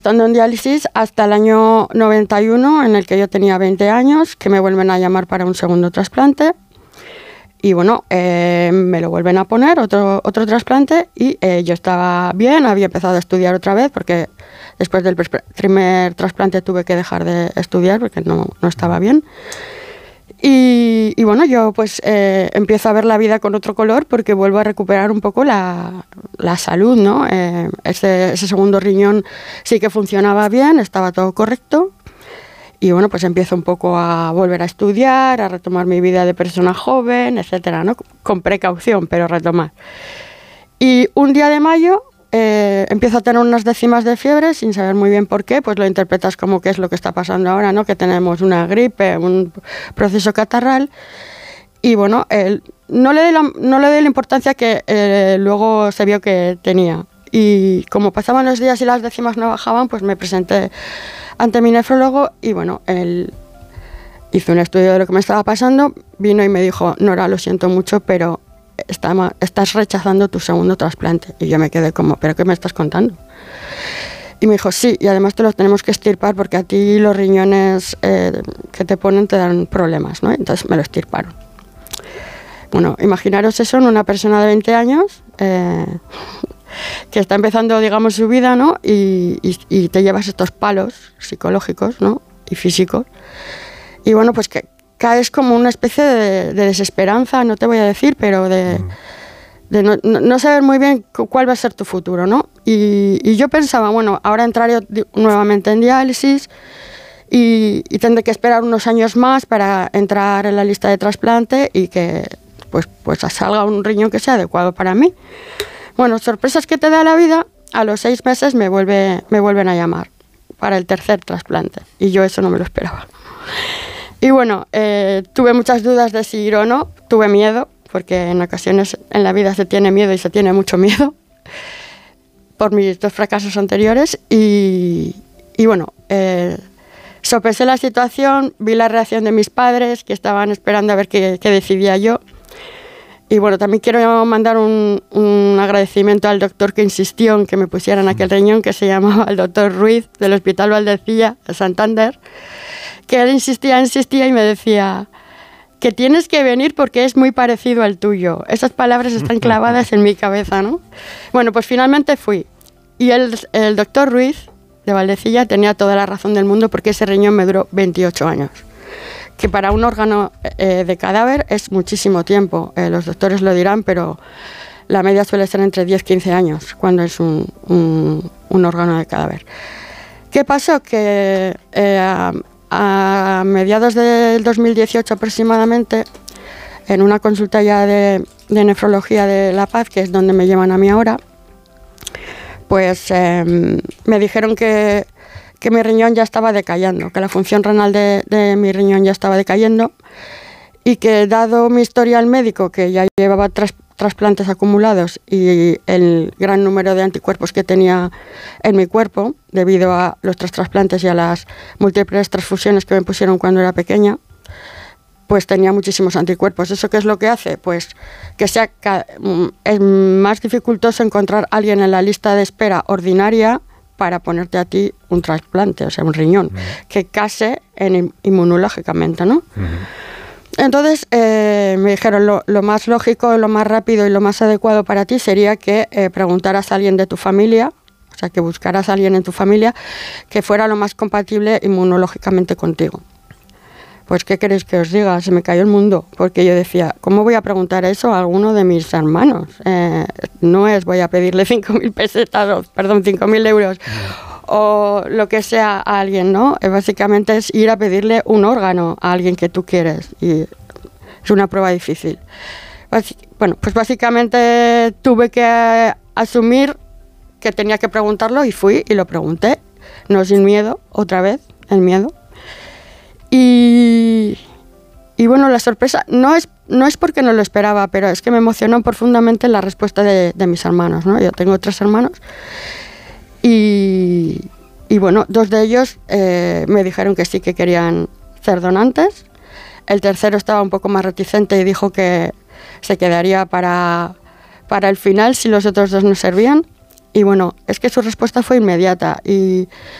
Estando en diálisis hasta el año 91, en el que yo tenía 20 años, que me vuelven a llamar para un segundo trasplante. Y bueno, me lo vuelven a poner, otro trasplante, y yo estaba bien, había empezado a estudiar otra vez, porque después del primer trasplante tuve que dejar de estudiar porque no estaba bien. Y bueno, yo pues empiezo a ver la vida con otro color porque vuelvo a recuperar un poco la salud, ¿no? Ese segundo riñón sí que funcionaba bien, estaba todo correcto. Y bueno, pues empiezo un poco a volver a estudiar, a retomar mi vida de persona joven, etcétera, ¿no? Con precaución, pero retomar. Y un día de mayo empiezo a tener unas décimas de fiebre sin saber muy bien por qué, pues lo interpretas como que es lo que está pasando ahora, ¿no? Que tenemos una gripe, un proceso catarral. Y bueno, no le doy la importancia que luego se vio que tenía. Y como pasaban los días y las décimas no bajaban, pues me presenté ante mi nefrólogo y bueno, él hizo un estudio de lo que me estaba pasando, vino y me dijo: Nora, lo siento mucho, pero estás rechazando tu segundo trasplante. Y yo me quedé como: ¿pero qué me estás contando? Y me dijo: sí, y además te los tenemos que extirpar porque a ti los riñones que te ponen te dan problemas, ¿no? Entonces me lo extirparon. Bueno, imaginaros eso en una persona de 20 años que está empezando, digamos, su vida, ¿no? Y te llevas estos palos psicológicos, ¿no? Y físicos. Y bueno, pues que caes como una especie de desesperanza, no te voy a decir, pero de no saber muy bien cuál va a ser tu futuro, ¿no? Y yo pensaba, bueno, ahora entraré nuevamente en diálisis y tendré que esperar unos años más para entrar en la lista de trasplante y que pues salga un riñón que sea adecuado para mí. Bueno, sorpresas que te da la vida, a los 6 meses me vuelven a llamar para el tercer trasplante y yo eso no me lo esperaba. Y bueno, tuve muchas dudas de si ir o no, tuve miedo, porque en ocasiones en la vida se tiene miedo y se tiene mucho miedo por mis 2 fracasos anteriores y bueno, sopesé la situación, vi la reacción de mis padres que estaban esperando a ver qué decidía yo. Y bueno, también quiero mandar un agradecimiento al doctor que insistió en que me pusieran aquel riñón, que se llamaba el doctor Ruiz, del Hospital Valdecilla, de Santander, que él insistía y me decía que tienes que venir porque es muy parecido al tuyo. Esas palabras están clavadas en mi cabeza, ¿no? Bueno, pues finalmente fui. Y el doctor Ruiz, de Valdecilla, tenía toda la razón del mundo porque ese riñón me duró 28 años. Que para un órgano de cadáver es muchísimo tiempo. Los doctores lo dirán, pero la media suele ser entre 10-15 años cuando es un órgano de cadáver. ¿Qué pasó? Que a mediados del 2018 aproximadamente, en una consulta ya de nefrología de La Paz, que es donde me llevan a mí ahora, pues me dijeron que mi riñón ya estaba decayendo, que la función renal de mi riñón ya estaba decayendo y que, dado mi historial médico, que ya llevaba trasplantes acumulados y el gran número de anticuerpos que tenía en mi cuerpo debido a los 3 trasplantes y a las múltiples transfusiones que me pusieron cuando era pequeña, pues tenía muchísimos anticuerpos. ¿Eso qué es lo que hace? Pues que es más dificultoso encontrar a alguien en la lista de espera ordinaria para ponerte a ti un trasplante, o sea, un riñón, que case inmunológicamente, ¿no? Entonces me dijeron, lo más lógico, lo más rápido y lo más adecuado para ti sería que preguntaras a alguien de tu familia, o sea, que buscaras a alguien en tu familia que fuera lo más compatible inmunológicamente contigo. Pues, ¿qué queréis que os diga? Se me cayó el mundo, porque yo decía, ¿cómo voy a preguntar eso a alguno de mis hermanos? No es voy a pedirle 5.000 pesetas, perdón, 5.000 euros o lo que sea a alguien, ¿no? Básicamente es ir a pedirle un órgano a alguien que tú quieres y es una prueba difícil. Bueno, pues básicamente tuve que asumir que tenía que preguntarlo y fui y lo pregunté, no sin miedo, otra vez, el miedo. Y bueno, la sorpresa no es porque no lo esperaba, pero es que me emocionó profundamente la respuesta de mis hermanos, ¿no? Yo tengo 3 hermanos y bueno, 2 de ellos me dijeron que sí, que querían ser donantes. El tercero estaba un poco más reticente y dijo que se quedaría para el final si los otros 2 no servían. bueno, es que su respuesta fue inmediata y